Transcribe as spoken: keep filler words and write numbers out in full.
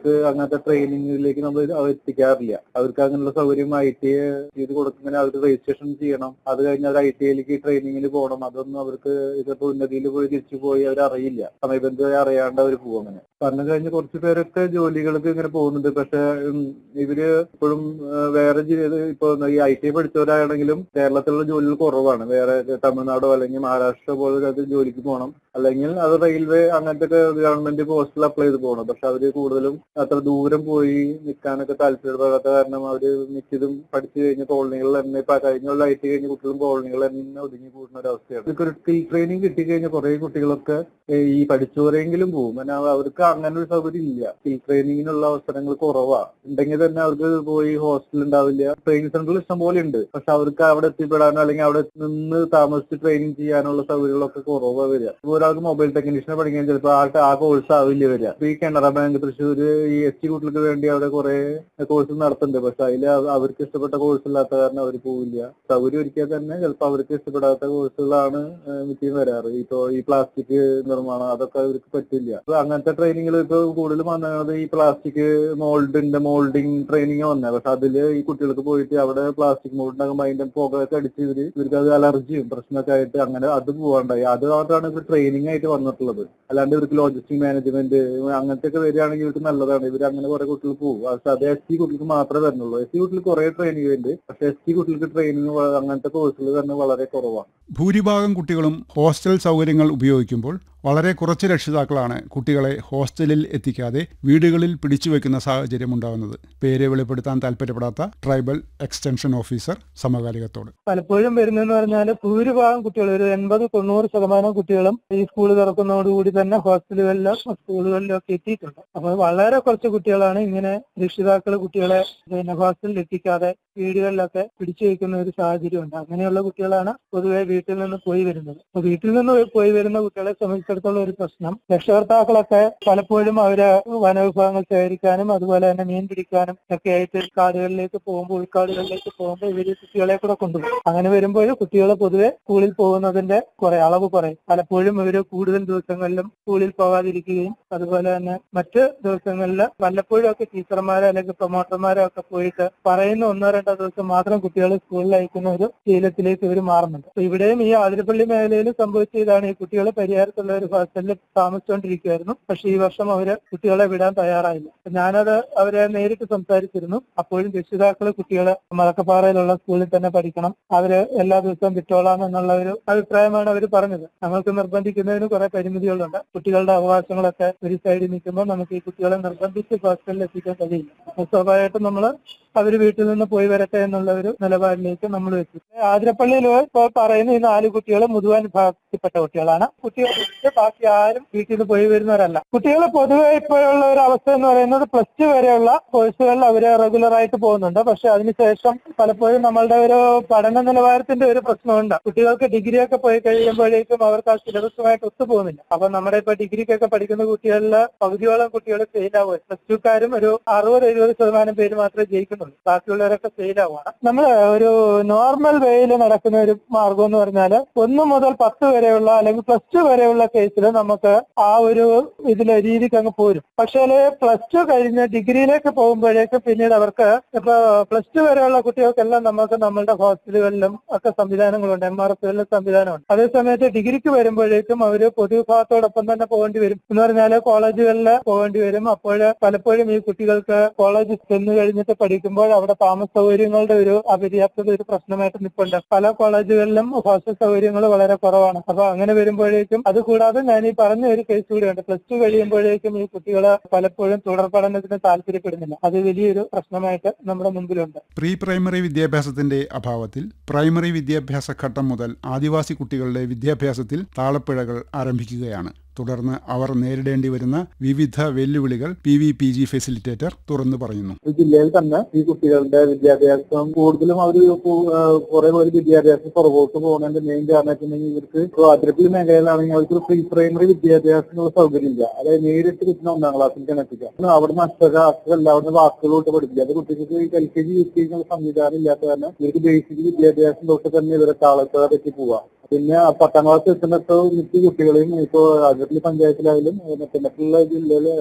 കുട്ടികൾക്ക് അങ്ങനത്തെ ട്രെയിനിങ്ങിലേക്ക് നമ്മൾ എത്തിക്കാറില്ല. അവർക്ക് അങ്ങനെയുള്ള സൗകര്യം ഐ ടി ഐ ചെയ്ത് കൊടുക്കുന്നതിന് അവർ രജിസ്ട്രേഷൻ ചെയ്യണം. അത് കഴിഞ്ഞ് അവർ ഐ ടി ഐയിലേക്ക് ട്രെയിനിങ്ങിന് പോകണം. അതൊന്നും അവർക്ക് ഇതിപ്പോ ഉന്നതിയിൽ പോയി തിരിച്ചു പോയി അവർ അറിയില്ല. സമയബന്ധം അറിയാണ്ട് അവർ പോകും. അങ്ങനെ പറഞ്ഞു കഴിഞ്ഞ് കുറച്ച് പേരൊക്കെ ജോലികൾക്ക് ഇങ്ങനെ പോകുന്നുണ്ട്. പക്ഷെ ഇവര് ഇപ്പോഴും വേറെ ഇപ്പൊ ഈ ഐ ടി ഐ പഠിച്ചവരാണെങ്കിലും കേരളത്തിലുള്ള ജോലികൾ കുറവാണ്. വേറെ തമിഴ്നാടോ അല്ലെങ്കിൽ മഹാരാഷ്ട്ര പോലെ ജോലിക്ക് പോകണം, അല്ലെങ്കിൽ അത് റെയിൽവേ അങ്ങനത്തെ ഗവൺമെന്റ് പോസ്റ്റിൽ അപ്ലൈ ചെയ്ത് പോകണം. പക്ഷെ അവര് കൂടുതലും അത്ര ദൂരം പോയി നിൽക്കാനൊക്കെ താല്പര്യപ്പെടാത്ത കാരണം അവര് മിക്കതും പഠിച്ചു കഴിഞ്ഞ കോളനികളിൽ തന്നെ ഇപ്പൊ കഴിഞ്ഞ ഐ ടി കഴിഞ്ഞ കുട്ടികളും കോളനികളിൽ തന്നെ ഒതുങ്ങി കൂടുന്ന ഒരു അവസ്ഥയാണ്. ഇതൊക്കെ സ്കിൽ ട്രെയിനിങ് കിട്ടിക്കഴിഞ്ഞാൽ കുറെ കുട്ടികളൊക്കെ ഈ പഠിച്ചവരെങ്കിലും പോകും. കാരണം അവർക്ക് അങ്ങനെ ഒരു സൗകര്യം ഇല്ല. സ്കിൽ ട്രെയിനിങ്ങിനുള്ള അവസരങ്ങൾ കുറവാണ്. ഉണ്ടെങ്കിൽ തന്നെ അവർക്ക് പോയി ഹോസ്റ്റൽ ഉണ്ടാവില്ല. ട്രെയിനിങ് സെന്ററിൽ ഇഷ്ടം പോലെ ഉണ്ട്. പക്ഷെ അവർക്ക് അവിടെ എത്തിപ്പെടാനോ അല്ലെങ്കിൽ അവിടെ നിന്ന് താമസിച്ച് ട്രെയിനിങ് ചെയ്യാനുള്ള സൗകര്യങ്ങളൊക്കെ കുറവാണ് വരിക. ഒരാൾക്ക് മൊബൈൽ ടെക്നീഷ്യനെ പഠിക്കാൻ ചിലപ്പോൾ ആ ആ കോഴ്സ് ആവില്ല വരിക. ഈ കാനറ ബാങ്ക് തൃശ്ശൂർ ഈ എസ് ടി കുട്ടികൾക്ക് വേണ്ടി അവിടെ കുറെ കോഴ്സ് നടത്തുന്നുണ്ട്. പക്ഷെ അതിൽ അവർക്ക് ഇഷ്ടപ്പെട്ട കോഴ്സ് ഇല്ലാത്ത കാരണം അവർ പോവില്ല. സൗകര്യം ഒരുക്കിയാൽ തന്നെ ചിലപ്പോൾ അവർക്ക് ഇഷ്ടപ്പെടാത്ത കോഴ്സുകളാണ് മിക്കയും വരാറ്. ഇപ്പൊ ഈ പ്ലാസ്റ്റിക് നിർമ്മാണം അതൊക്കെ അവർക്ക് പറ്റില്ല. അപ്പൊ അങ്ങനത്തെ ട്രെയിനിങ്ങൾ ഇപ്പൊ കൂടുതലും വന്നത് ഈ പ്ലാസ്റ്റിക് മോൾഡിന്റെ മോൾഡിങ് ട്രെയിനിങ് വന്നത്. പക്ഷെ അതില് ഈ കുട്ടികൾക്ക് പോയിട്ട് അവിടെ പ്ലാസ്റ്റിക് മോൾഡിനകം അതിന്റെ പുകയൊക്കെ അടിച്ച് ഇവര് ഇവർക്ക് അത് അലർജിയും പ്രശ്നമൊക്കെ ആയിട്ട് അങ്ങനെ അത് പോകാണ്ടായി. അത് മാത്രമാണ് ഇവർ ട്രെയിനിങ് ആയിട്ട് വന്നിട്ടുള്ളത്. അല്ലാണ്ട് ഇവർക്ക് ലോജിസ്റ്റിക് മാനേജ്മെന്റ് അങ്ങനത്തെ ഒക്കെ വരികയാണെങ്കിൽ ഇവർക്ക് നല്ലതാണ്. ഇവർ അങ്ങനെ കുറെ കുട്ടികൾ പോകും. പക്ഷെ അത് എസ് ടി കുട്ടികൾക്ക് മാത്രമേ വരുന്നുള്ളൂ. എസ് ടി കുട്ടികൾ കുറെ ട്രെയിനിങ് ഉണ്ട്. പക്ഷെ എസ് ടി കുട്ടികൾക്ക് ട്രെയിനിങ് അങ്ങനത്തെ കോഴ്സുകൾ തന്നെ വളരെ കുറവാണ്. ഭൂരിഭാഗം കുട്ടികളും ഹോസ്റ്റൽ സൗകര്യങ്ങൾ ഉപയോഗിക്കുമ്പോൾ വളരെ കുറച്ച് രക്ഷിതാക്കളാണ് കുട്ടികളെ ഹോസ്റ്റലിൽ എത്തിക്കാതെ വീടുകളിൽ പിടിച്ചുവെക്കുന്ന സാഹചര്യം ഉണ്ടാകുന്നത്. പേര് വെളിപ്പെടുത്താൻ താല്പര്യപ്പെടാത്ത ട്രൈബൽ എക്സ്റ്റൻഷൻ ഓഫീസർ സമകാലികത്തോട് പലപ്പോഴും വരുന്നതെന്ന് പറഞ്ഞാൽ ഭൂരിഭാഗം കുട്ടികൾ ഒരു എൺപത് തൊണ്ണൂറ് ശതമാനം കുട്ടികളും ഈ സ്കൂൾ തുറക്കുന്നതോടുകൂടി തന്നെ ഹോസ്റ്റലുകളിലും സ്കൂളുകളിലും ഒക്കെ എത്തിയിട്ടുണ്ട്. അപ്പോൾ വളരെ കുറച്ച് കുട്ടികളാണ് ഇങ്ങനെ രക്ഷിതാക്കൾ കുട്ടികളെ പിന്നെ ഹോസ്റ്റലിൽ എത്തിക്കാതെ വീടുകളിലൊക്കെ പിടിച്ചു വയ്ക്കുന്ന ഒരു സാഹചര്യം ഉണ്ട്. അങ്ങനെയുള്ള കുട്ടികളാണ് പൊതുവെ വീട്ടിൽ നിന്ന് പോയി വരുന്നത്. അപ്പൊ വീട്ടിൽ നിന്ന് പോയി വരുന്ന കുട്ടികളെ സംബന്ധിച്ചിടത്തോളം ഒരു പ്രശ്നം, രക്ഷകർത്താക്കളൊക്കെ പലപ്പോഴും അവര് വനവിഭവങ്ങൾ ശേഖരിക്കാനും അതുപോലെ തന്നെ മീൻ പിടിക്കാനും ഒക്കെ ആയിട്ട് കാടുകളിലേക്ക് പോകുമ്പോൾ ഉൾക്കാടുകളിലേക്ക് പോകുമ്പോൾ ഇവര് കുട്ടികളെ കൂടെ കൊണ്ടുപോകും. അങ്ങനെ വരുമ്പോൾ കുട്ടികൾ പൊതുവെ സ്കൂളിൽ പോകുന്നതിന്റെ കുറെ അളവ് കുറയും. പലപ്പോഴും ഇവര് കൂടുതൽ ദിവസങ്ങളിലും സ്കൂളിൽ പോകാതിരിക്കുകയും അതുപോലെ തന്നെ മറ്റ് ദിവസങ്ങളിൽ വല്ലപ്പോഴും ഒക്കെ ടീച്ചർമാരോ അല്ലെങ്കിൽ പ്രൊമോട്ടർമാരോ ഒക്കെ പോയിട്ട് പറയുന്ന ഒന്നോ രണ്ടോ ദിവസം മാത്രം കുട്ടികൾ സ്കൂളിൽ അയക്കുന്ന ഒരു ശീലത്തിലേക്ക് ഇവർ മാറുന്നുണ്ട്. അപ്പൊ ഇവിടെയും ഈ ആതിരപ്പള്ളി മേഖലയിൽ സംഭവിച്ച ഇതാണ്. ഈ കുട്ടികൾ പരിഹാരത്തുള്ള ഒരു ഹോസ്റ്റലിൽ താമസിച്ചുകൊണ്ടിരിക്കുകയായിരുന്നു. പക്ഷെ ഈ വർഷം അവര് കുട്ടികളെ വിടാൻ തയ്യാറായില്ല. ഞാനത് അവരെ നേരിട്ട് സംസാരിച്ചിരുന്നു. അപ്പോഴും രക്ഷിതാക്കൾ കുട്ടികളെ മലക്കപ്പാറയിലുള്ള സ്കൂളിൽ തന്നെ പഠിക്കണം, അവര് എല്ലാ ദിവസവും വിട്ടോളാം എന്നുള്ള ഒരു അഭിപ്രായമാണ് അവർ പറഞ്ഞത്. ഞങ്ങൾക്ക് നിർബന്ധിക്കുന്നതിന് കുറെ പരിമിതികളുണ്ട്. കുട്ടികളുടെ അവകാശങ്ങളൊക്കെ ഒരു സൈഡിൽ നിൽക്കുമ്പോൾ നമുക്ക് ഈ കുട്ടികളെ നിർബന്ധിച്ച് ഹോസ്റ്റലിൽ എത്തിക്കാൻ കഴിയില്ല. സ്വാഭാവികമായിട്ടും നമ്മൾ അവര് വീട്ടിൽ നിന്ന് പോയി വരട്ടെ എന്നുള്ള ഒരു നിലപാടിലേക്ക് നമ്മൾ വെച്ചു. ആതിരപ്പള്ളിയിൽ ഇപ്പോൾ പറയുന്ന ഈ നാല് കുട്ടികൾ മുതുവാൻ വിഭാഗത്തിൽപ്പെട്ട കുട്ടികളാണ്. കുട്ടികൾ ബാക്കി ആരും വീട്ടിൽ നിന്ന് പോയി വരുന്നവരല്ല. കുട്ടികൾ പൊതുവെ ഇപ്പോഴുള്ള ഒരു അവസ്ഥ എന്ന് പറയുന്നത് പ്ലസ് ടു വരെയുള്ള കോഴ്സുകളിൽ അവര് റെഗുലർ ആയിട്ട് പോകുന്നുണ്ട്. പക്ഷെ അതിനുശേഷം പലപ്പോഴും നമ്മളുടെ ഒരു പഠന നിലവാരത്തിന്റെ ഒരു പ്രശ്നമുണ്ട്. കുട്ടികൾക്ക് ഡിഗ്രി ഒക്കെ പോയി കഴിയുമ്പോഴേക്കും അവർക്ക് ആ സിലബസുമായിട്ട് ഒത്തുപോകുന്നില്ല. അപ്പൊ നമ്മുടെ ഇപ്പൊ ഡിഗ്രിക്കൊക്കെ പഠിക്കുന്ന കുട്ടികളിൽ പകുതിയോളം കുട്ടികൾ ഫെയിൽ ആവുക. പ്ലസ് ടുക്കാരും ഒരു അറുപത് എഴുപത് ശതമാനം പേര് മാത്രമേ ജയിക്കുന്നുള്ളൂ. ബാക്കിയുള്ളവരൊക്കെ ഫെയിൽ ആവുകയാണ്. നമ്മൾ ഒരു നോർമൽ വേയിൽ നടക്കുന്ന ഒരു മാർഗം എന്ന് പറഞ്ഞാൽ ഒന്ന് മുതൽ പത്ത് വരെയുള്ള അല്ലെങ്കിൽ പ്ലസ് ടു വരെയുള്ള കേസിൽ നമുക്ക് ആ ഒരു ഇതിലെ രീതിക്ക് അങ്ങ് പോരും. പക്ഷേ പ്ലസ് ടു കഴിഞ്ഞ് ഡിഗ്രിയിലേക്ക് പോകുമ്പോഴേക്കും പിന്നീട് അവർക്ക് ഇപ്പൊ പ്ലസ് ടു വരെയുള്ള കുട്ടികൾക്കെല്ലാം നമുക്ക് നമ്മളുടെ ഹോസ്റ്റലുകളിലും ഒക്കെ സംവിധാനങ്ങളുണ്ട്, എം ആർ എഫുകളിലും സംവിധാനമുണ്ട്. അതേസമയത്ത് ഡിഗ്രിക്ക് വരുമ്പോഴേക്കും അവര് പൊതുവിഭാഗത്തോടൊപ്പം തന്നെ പോകേണ്ടി വരും. എന്ന് പറഞ്ഞാൽ കോളേജുകളിൽ പോകേണ്ടി വരും. അപ്പോൾ പലപ്പോഴും ഈ കുട്ടികൾക്ക് കോളേജിൽ ചെന്ന് കഴിഞ്ഞിട്ട് പഠിക്കുമ്പോൾ അവിടെ താമസ സൗകര്യങ്ങളുടെ ഒരു അപര്യാപ്തത ഒരു പ്രശ്നമായിട്ട് നിൽപ്പുണ്ട്. പല കോളേജുകളിലും ഹോസ്റ്റൽ സൗകര്യങ്ങൾ വളരെ കുറവാണ്. അപ്പൊ അങ്ങനെ വരുമ്പോഴേക്കും അതുകൂടാതെ ഞാൻ ഈ പറഞ്ഞ ഒരു കേസ് കൂടിയുണ്ട്. പ്ലസ് ടു കഴിയുമ്പോഴേക്കും ഈ കുട്ടികൾ പലപ്പോഴും തുടർ പഠനത്തിന് താല്പര്യപ്പെടുന്നില്ല. അത് വലിയൊരു പ്രശ്നമായിട്ട് നമ്മുടെ മുമ്പിലുണ്ട്. പ്രീ പ്രൈമറി വിദ്യാഭ്യാസത്തിന്റെ അഭാവത്തിൽ പ്രൈമറി വിദ്യാഭ്യാസ ഘട്ടം മുതൽ ആദിവാസി കുട്ടികളുടെ വിദ്യാഭ്യാസത്തിൽ താളപ്പിഴകൾ ആരംഭിക്കുകയാണ്. തുടർന്ന് അവർ നേരിടേണ്ടി വരുന്ന വിവിധ വെല്ലുവിളികൾ P V P G facilitator തുറന്നു പറയുന്നു. ജില്ലയിൽ തന്നെ ഈ കുട്ടികളുടെ വിദ്യാഭ്യാസം കൂടുതലും അവർ കുറെ പേര് വിദ്യാഭ്യാസം പുറകോട്ട് പോകുന്നതിന്റെ മെയിൻ കാരണം വെച്ചിട്ടുണ്ടെങ്കിൽ ഇവർക്ക് ആതിരപ്പള്ളി മേഖലയിലാണെങ്കിൽ അവർക്ക് പ്രീ പ്രൈമറി വിദ്യാഭ്യാസത്തിനുള്ള സൗകര്യം ഇല്ല. അതായത് നേരിട്ട് കിട്ടുന്ന ഒന്നാം ക്ലാസ്സിൽ എത്തിക്കാം. അവിടെ അക്ഷര അക്ഷരല്ല അവിടുന്ന് വാക്കുകളോട്ട് പഠിപ്പിക്കുക. അത് കുട്ടികൾക്ക് L K G U K G സംവിധാനം ഇല്ലാത്ത കാരണം ഇവർക്ക് ബേസിക് വിദ്യാഭ്യാസം തൊട്ട് തന്നെ ഇവരെ താളത്തോടെ പറ്റി പോവാം. പിന്നെ പത്താം ക്ലാസ് എത്തുന്നിടത്ത് മിക്ക കുട്ടികളെയും ഇപ്പോൾ അതിരപ്പള്ളി പഞ്ചായത്തിലായാലും മറ്റുള്ള ജില്ലയിലെ